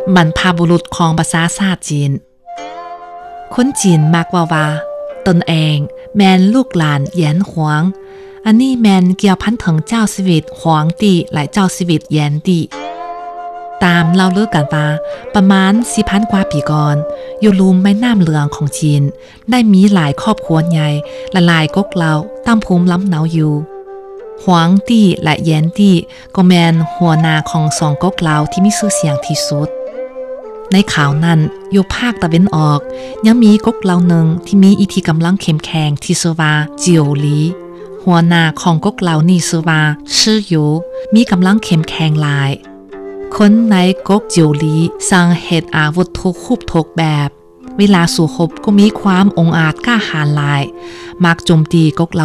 บรรพบุรุษของภาษาชาติจีนคนจีนมักว่าตนเองแมนลูกหลานเหยียนหวงอันนี้แมนเกี่ยวพันถึงเจ้าชีวิตหวงตีและเจ้าชีวิตเหยียนตีตามเล่าเลือกกันว่าประมาณ 4,000 กว่าปีก่อนอยู่ลุ่มแม่น้ำเหลืองของจีนได้มีหลายครอบครัวใหญ่และหลายก๊กเหล่าตั้งภูมิลำเนาอยู่หวงตี้และเหยียนตี้ก็แมนหัวหน้าของสองก๊กเหล่าที่มีชื่อเสียงที่สุดในข่าวนั้นอยู่ภาคตะวันออกยังมีก๊กเหล่าหนึ่งที่มีอิทธิกำลังเข้มแข็งที่ชื่อว่าเจียวหลีหัวหน้าของก๊กเหล่านี้ชื่อว่าชื่อหยูมีกำลังเข้มแข็งหลายคนในก๊กเจียวหลีสร้างเหตุอาวุธทุกรูปทุกแบบเวลาสู้รบก็มีความองอาจกล้าหาญหลายมักโจมตีก๊กเหล่า